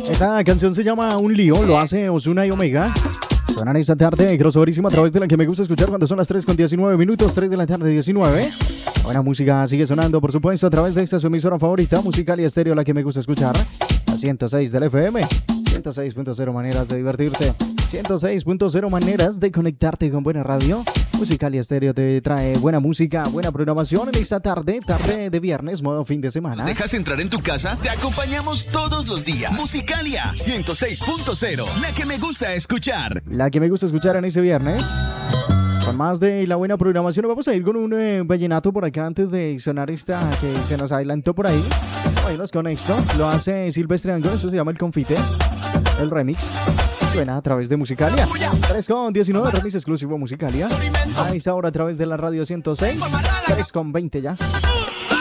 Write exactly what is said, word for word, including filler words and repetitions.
Esa canción se llama Un Lío, lo hace Ozuna y Omega. Suenan esta tarde, crossoverísimo a través de la que me gusta escuchar cuando son las tres con diecinueve minutos, tres de la tarde diecinueve. Buena música sigue sonando, por supuesto, a través de esta su emisora favorita, Musicalia Estéreo, la que me gusta escuchar. A ciento seis del F M, ciento seis punto cero maneras de divertirte, ciento seis punto cero maneras de conectarte con buena radio. Musicalia Estéreo te trae buena música, buena programación en esta tarde, tarde de viernes, modo fin de semana. ¿Dejas entrar en tu casa? Te acompañamos todos los días. Musicalia ciento seis punto cero, la que me gusta escuchar. La que me gusta escuchar en ese viernes. Con más de la buena programación, vamos a ir con un eh, vallenato por acá antes de sonar esta que se nos adelantó por ahí. Vámonos con esto, lo hace Silvestre Dangond, eso se llama El Confite, el remix. Suena a través de Musicalia. tres con diecinueve, remix exclusivo Musicalia. A esta hora a través de la radio ciento seis. tres con veinte ya.